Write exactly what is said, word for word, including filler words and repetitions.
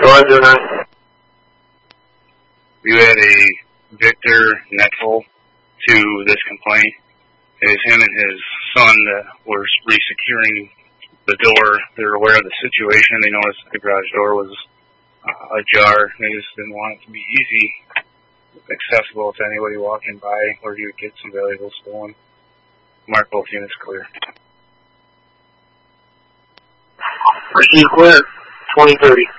ahead, zero nine. We had a Victor Netful to this complaint. It was him and his son that were resecuring the door. They were aware of the situation. They noticed that the garage door was uh, ajar. They just didn't want it to be easy, accessible to anybody walking by, or you would get some valuables stolen. Mark both units clear. Proceed clear. twenty thirty.